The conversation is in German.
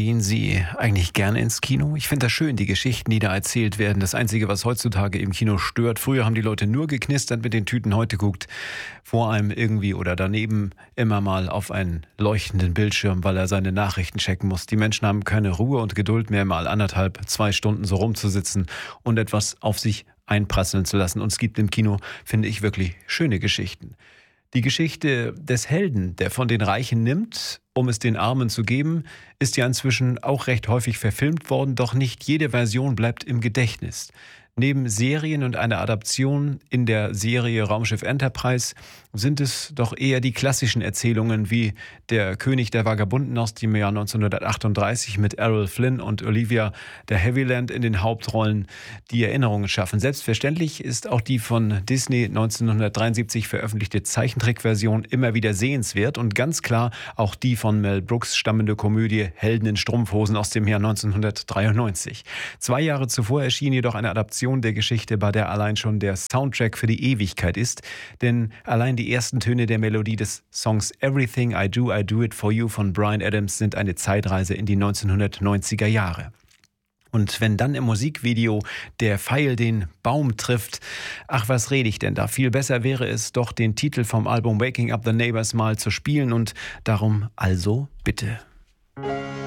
Gehen Sie eigentlich gerne ins Kino? Ich finde das schön, die Geschichten, die da erzählt werden. Das Einzige, was heutzutage im Kino stört, früher haben die Leute nur geknistert mit den Tüten, heute guckt vor einem irgendwie oder daneben immer mal auf einen leuchtenden Bildschirm, weil er seine Nachrichten checken muss. Die Menschen haben keine Ruhe und Geduld mehr, mal 1,5, 2 Stunden so rumzusitzen und etwas auf sich einprasseln zu lassen. Und es gibt im Kino, finde ich, wirklich schöne Geschichten. Die Geschichte des Helden, der von den Reichen nimmt, um es den Armen zu geben, ist ja inzwischen auch recht häufig verfilmt worden, doch nicht jede Version bleibt im Gedächtnis. Neben Serien und einer Adaption in der Serie Raumschiff Enterprise sind es doch eher die klassischen Erzählungen wie Der König der Vagabunden aus dem Jahr 1938 mit Errol Flynn und Olivia de Havilland in den Hauptrollen, die Erinnerungen schaffen. Selbstverständlich ist auch die von Disney 1973 veröffentlichte Zeichentrickversion immer wieder sehenswert und ganz klar auch die von Mel Brooks stammende Komödie Helden in Strumpfhosen aus dem Jahr 1993. 2 Jahre zuvor erschien jedoch eine Adaption der Geschichte, bei der allein schon der Soundtrack für die Ewigkeit ist, denn allein die ersten Töne der Melodie des Songs Everything I Do It For You von Bryan Adams sind eine Zeitreise in die 1990er Jahre. Und wenn dann im Musikvideo der Pfeil den Baum trifft, ach, was rede ich denn da? Viel besser wäre es doch, den Titel vom Album Waking Up the Neighbors mal zu spielen und darum also bitte.